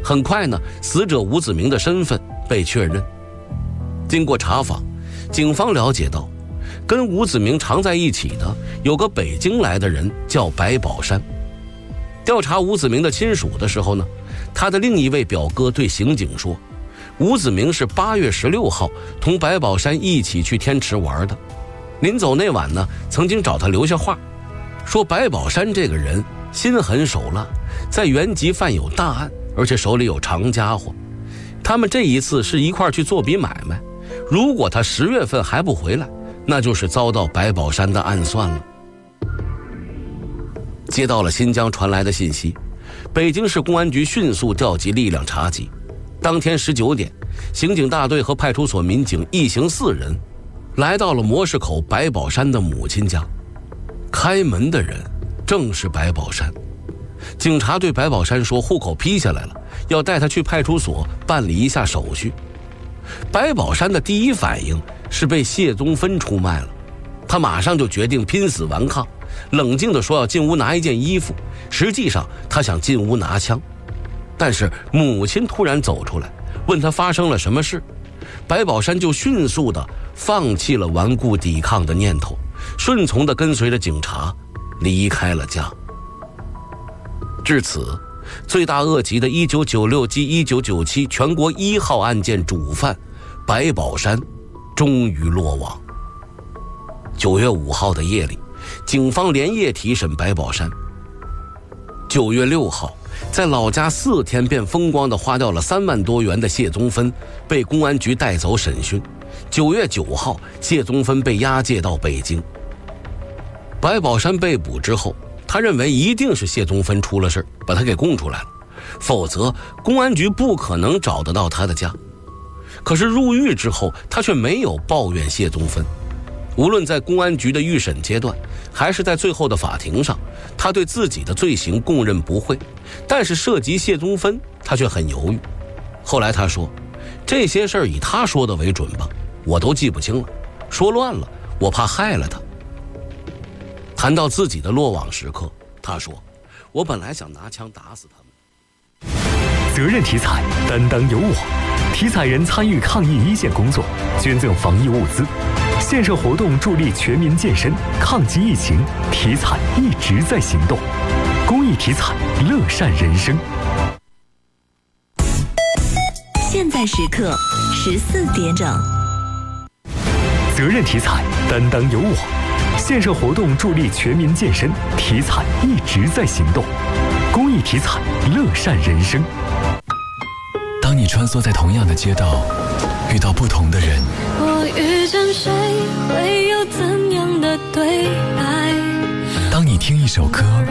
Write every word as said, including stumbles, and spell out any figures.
很快呢，死者吴子明的身份被确认。经过查访，警方了解到，跟吴子明常在一起的有个北京来的人叫白宝山。调查吴子明的亲属的时候呢，他的另一位表哥对刑警说，吴子明是八月十六号同白宝山一起去天池玩的。临走那晚呢，曾经找他留下话，说白宝山这个人心狠手辣，在原籍犯有大案，而且手里有长家伙。他们这一次是一块去做笔买卖，如果他十月份还不回来，那就是遭到白宝山的暗算了。接到了新疆传来的信息，北京市公安局迅速调集力量查缉。当天十九点，刑警大队和派出所民警一行四人来到了磨市口白宝山的母亲家。开门的人正是白宝山。警察对白宝山说，户口批下来了，要带他去派出所办理一下手续。白宝山的第一反应是被谢宗芬出卖了，他马上就决定拼死顽抗，冷静地说要进屋拿一件衣服，实际上他想进屋拿枪。但是母亲突然走出来，问他发生了什么事，白宝山就迅速地放弃了顽固抵抗的念头，顺从地跟随着警察离开了家。至此，罪大恶极的一九九六及一九九七全国一号案件主犯白宝山终于落网。九月五号的夜里，警方连夜提审白宝山。九月六号，在老家四天便风光地花掉了三万多元的谢宗芬被公安局带走审讯。九月九号，谢宗芬被押解到北京。白宝山被捕之后，他认为一定是谢宗芬出了事，把他给供出来了，否则公安局不可能找得到他的家。可是入狱之后，他却没有抱怨谢宗芬。无论在公安局的预审阶段，还是在最后的法庭上，他对自己的罪行供认不讳，但是涉及谢宗芬，他却很犹豫。后来他说，这些事儿以他说的为准吧，我都记不清了，说乱了，我怕害了他。谈到自己的落网时刻，他说，我本来想拿枪打死他们。 责任体彩，担当有我。体彩人参与抗疫一线工作，捐赠防疫物资，线上活动助力全民健身，抗击疫情，体彩一直在行动。公益体彩，乐善人生。 现在时刻十四点整。 责任体彩，担当有我。线上活动助力全民健身，体彩一直在行动。公益体彩，乐善人生。 当你穿梭在同样的街道，遇到不同的人， 我遇见谁会有怎样的对白？ 当你听一首歌